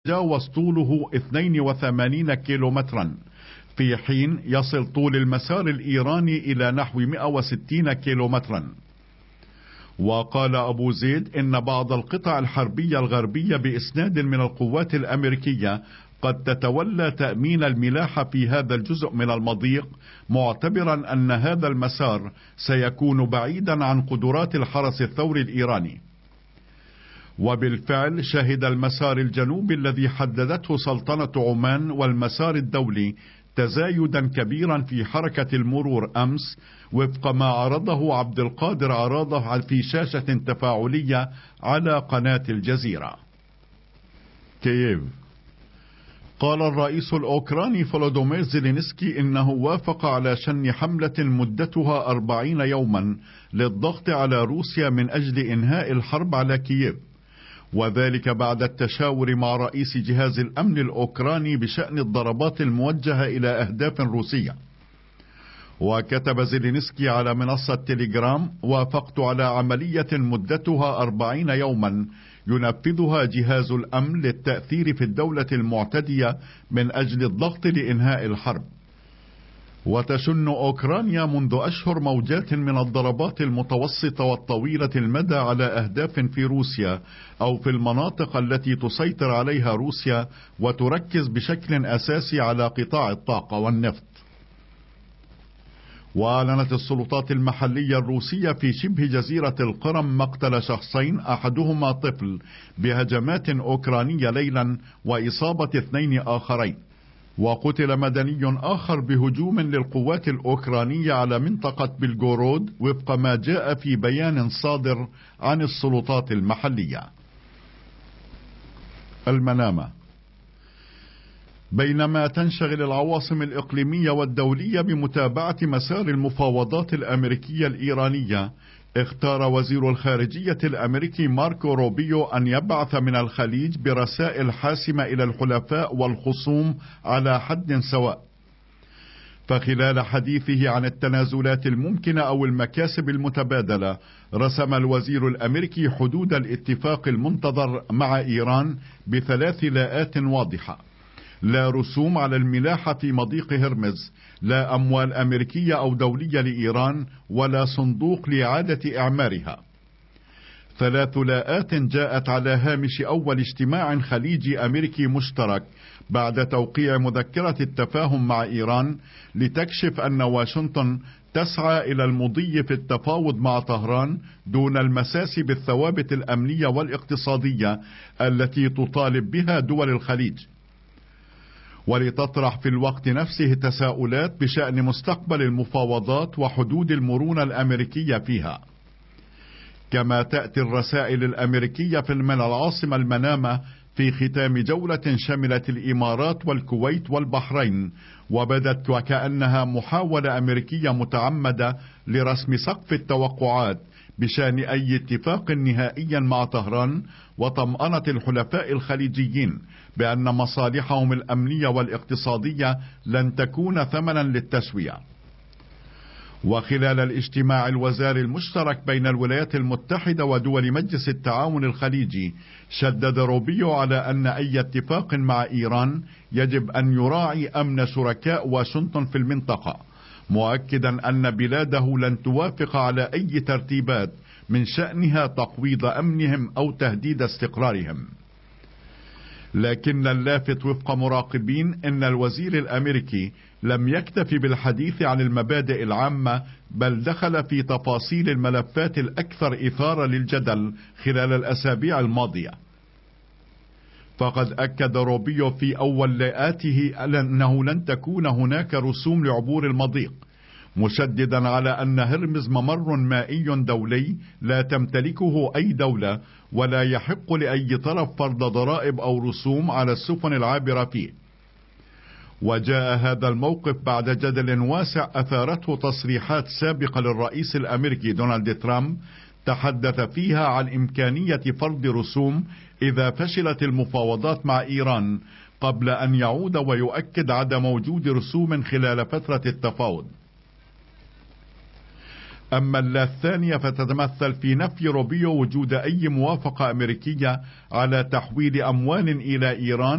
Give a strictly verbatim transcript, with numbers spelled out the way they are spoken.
يتجاوز طوله اثنين وثمانين كيلومترا، في حين يصل طول المسار الإيراني إلى نحو مئة وستين كيلومترا. وقال أبو زيد إن بعض القطع الحربية الغربية بإسناد من القوات الأمريكية قد تتولى تأمين الملاحة في هذا الجزء من المضيق، معتبرا أن هذا المسار سيكون بعيدا عن قدرات الحرس الثوري الإيراني. وبالفعل شهد المسار الجنوبي الذي حددته سلطنة عمان والمسار الدولي تزايدا كبيرا في حركة المرور أمس، وفق ما عرضه عبد القادر عراضة في شاشة تفاعلية على قناة الجزيرة. كييف. قال الرئيس الأوكراني فولودومير زيلينسكي إنه وافق على شن حملة مدتها أربعين يوما للضغط على روسيا من أجل إنهاء الحرب على كييف، وذلك بعد التشاور مع رئيس جهاز الأمن الأوكراني بشأن الضربات الموجهة إلى أهداف روسية. وكتب زيلينسكي على منصة تيليجرام: وافقت على عملية مدتها أربعين يوما ينفذها جهاز الأمن للتأثير في الدولة المعتدية من أجل الضغط لإنهاء الحرب. وتشن أوكرانيا منذ أشهر موجات من الضربات المتوسطة والطويلة المدى على أهداف في روسيا أو في المناطق التي تسيطر عليها روسيا، وتركز بشكل أساسي على قطاع الطاقة والنفط. وأعلنت السلطات المحلية الروسية في شبه جزيرة القرم مقتل شخصين، أحدهما طفل، بهجمات أوكرانية ليلا، وإصابة اثنين آخرين. وقتل مدني آخر بهجوم للقوات الأوكرانية على منطقة بلغورود، وفق ما جاء في بيان صادر عن السلطات المحلية. المنامة. بينما تنشغل العواصم الإقليمية والدولية بمتابعة مسار المفاوضات الأمريكية الإيرانية، اختار وزير الخارجية الأمريكي ماركو روبيو أن يبعث من الخليج برسائل حاسمة إلى الحلفاء والخصوم على حد سواء. فخلال حديثه عن التنازلات الممكنة أو المكاسب المتبادلة، رسم الوزير الأمريكي حدود الاتفاق المنتظر مع إيران بثلاث لاءات واضحة: لا رسوم على الملاحة في مضيق هرمز، لا أموال أمريكية أو دولية لإيران، ولا صندوق لإعادة إعمارها. ثلاث لاءات جاءت على هامش أول اجتماع خليجي أمريكي مشترك بعد توقيع مذكرة التفاهم مع إيران، لتكشف أن واشنطن تسعى إلى المضي في التفاوض مع طهران دون المساس بالثوابت الأمنية والاقتصادية التي تطالب بها دول الخليج، ولتطرح في الوقت نفسه تساؤلات بشأن مستقبل المفاوضات وحدود المرونة الأمريكية فيها. كما تأتي الرسائل الأمريكية من العاصمة المنامة في ختام جولة شملت الإمارات والكويت والبحرين، وبدت وكأنها محاولة أمريكية متعمدة لرسم سقف التوقعات بشأن أي اتفاق نهائي مع طهران، وطمأنة الحلفاء الخليجيين بأن مصالحهم الأمنية والاقتصادية لن تكون ثمنا للتسوية. وخلال الاجتماع الوزاري المشترك بين الولايات المتحدة ودول مجلس التعاون الخليجي، شدد روبيو على أن أي اتفاق مع إيران يجب أن يراعي أمن شركاء واشنطن في المنطقة، مؤكدا أن بلاده لن توافق على أي ترتيبات من شأنها تقويض أمنهم أو تهديد استقرارهم. لكن اللافت وفق مراقبين أن الوزير الأمريكي لم يكتف بالحديث عن المبادئ العامة، بل دخل في تفاصيل الملفات الأكثر إثارة للجدل خلال الأسابيع الماضية. فقد أكد روبيو في أول لاءاته أنه لن تكون هناك رسوم لعبور المضيق، مشددا على أن هرمز ممر مائي دولي لا تمتلكه أي دولة، ولا يحق لأي طرف فرض ضرائب أو رسوم على السفن العابرة فيه. وجاء هذا الموقف بعد جدل واسع أثارته تصريحات سابقة للرئيس الأمريكي دونالد ترامب، تحدث فيها عن إمكانية فرض رسوم إذا فشلت المفاوضات مع إيران، قبل أن يعود ويؤكد عدم وجود رسوم خلال فترة التفاوض. أما اللا الثانية فتتمثل في نفي روبيو وجود أي موافقة أمريكية على تحويل أموال إلى إيران